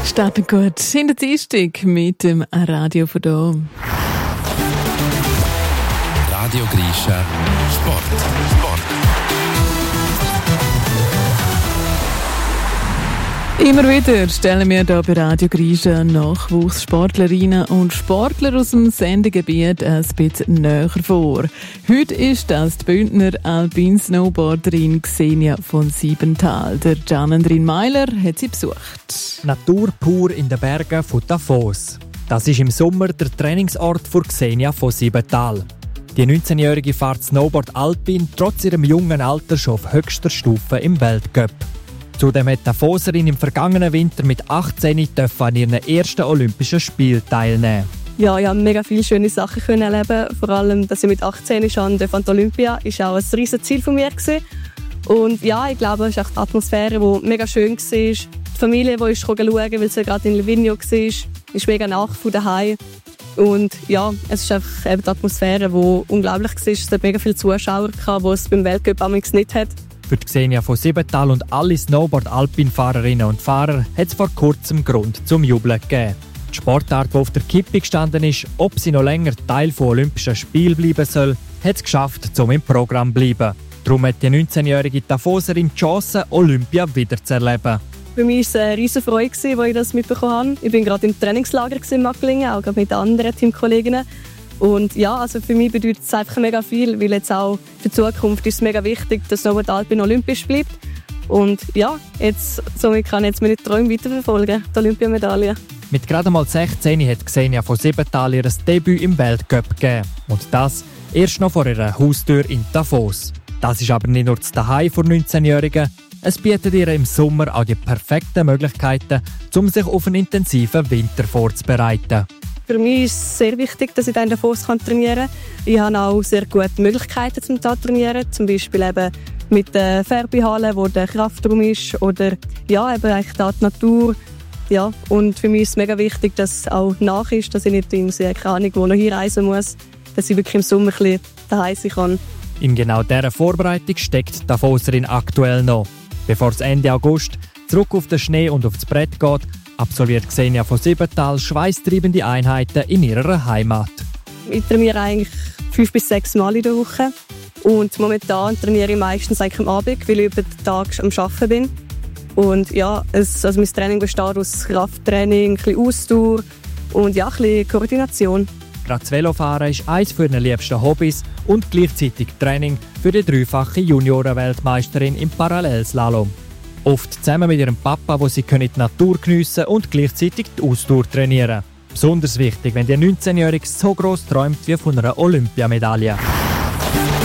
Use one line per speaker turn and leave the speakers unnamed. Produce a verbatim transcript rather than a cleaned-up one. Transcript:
Starten gut in der Dienstag mit dem Radio von hier.
Radio Grisha Sport. Sport.
Immer wieder stellen wir hier bei Radio Grisha Nachwuchssportlerinnen und Sportler aus dem Sendegebiet ein bisschen näher vor. Heute ist das die Bündner Alpin-Snowboarderin Xenia von Siebenthal. Der Gian-Andrin Meiler hat sie besucht.
Natur pur in den Bergen von Davos. Das ist im Sommer der Trainingsort für Xenia von Siebenthal. Die neunzehnjährige fährt Snowboard Alpin trotz ihrem jungen Alter schon auf höchster Stufe im Weltcup. Zudem hat die Davoserin im vergangenen Winter mit achtzehn an ihren ersten Olympischen Spielen teilnehmen.
Ja, ich habe mega viele schöne Sachen erleben. Vor allem, dass ich mit achtzehn schon an der Olympia ist auch ein riesiges Ziel von mir gewesen. Und ja, ich glaube, es ist auch die Atmosphäre, die mega schön war. Die Familie, die schauen wollte, weil sie gerade in Livigno war, ist mega nach von daheim. Und ja, es ist einfach eben die Atmosphäre, die unglaublich war. Es hat mega viele Zuschauer gehabt, die es beim Weltcup amigs nicht hat.
Für die Xenia von Siebenthal und alle Snowboard-Alpin-Fahrerinnen und Fahrer hat es vor kurzem Grund zum Jubeln gegeben. Die Sportart, die auf der Kippe gestanden ist, ob sie noch länger Teil von Olympischen Spielen bleiben soll, hat es geschafft, um im Programm zu bleiben. Darum hat die neunzehnjährige Davoserin die Chance, Olympia wiederzuerleben.
Für mich war es eine riesige Freude, als ich das mitbekommen habe. Ich war gerade im Trainingslager in Macklingen, auch mit anderen Teamkolleginnen. Und ja, also für mich bedeutet es einfach mega viel, weil jetzt auch für die Zukunft ist es mega wichtig, dass Snowboard Alpin olympisch bleibt. Und ja, jetzt, somit kann ich jetzt meine Träume weiterverfolgen, die Olympiamedaille.
Mit gerade mal sechzehn hat Xenia von Siebenthal ihr Debüt im Weltcup gegeben. Und das erst noch vor ihrer Haustür in Davos. Das ist aber nicht nur das Zuhause der neunzehnjährigen. Es bietet ihr im Sommer auch die perfekten Möglichkeiten, um sich auf einen intensiven Winter vorzubereiten.
Für mich ist es sehr wichtig, dass ich in Davos trainieren kann. Ich habe auch sehr gute Möglichkeiten zum Trainieren. Zum Beispiel eben mit der Färbehalle, wo der Kraftraum ist. Oder ja, eben eigentlich da die Natur. Ja, und für mich ist es mega wichtig, dass es auch nach ist, dass ich nicht in keine Ahnung, wo noch hinreisen muss. Dass ich wirklich im Sommer ein bisschen daheim sein kann.
In genau dieser Vorbereitung steckt die Davoserin aktuell noch. Bevor es Ende August zurück auf den Schnee und auf das Brett geht, absolviert Xenia von Siebenthal schweißtreibende Einheiten in ihrer Heimat.
Ich trainiere eigentlich fünf bis sechs Mal in der Woche. Und momentan trainiere ich meistens eigentlich am Abend, weil ich über den Tag am Arbeiten bin. Und ja, es, also mein Training besteht aus Krafttraining, ein bisschen Ausdauer und ja, ein bisschen Koordination.
Gerade das Velofahren ist eines ihrer liebsten Hobbys und gleichzeitig Training für die dreifache Junioren-Weltmeisterin im Parallelslalom. Oft zusammen mit ihrem Papa, wo sie die Natur geniessen und gleichzeitig die Ausdauer trainieren. Besonders wichtig, wenn die neunzehnjährige so gross träumt wie von einer Olympiamedaille.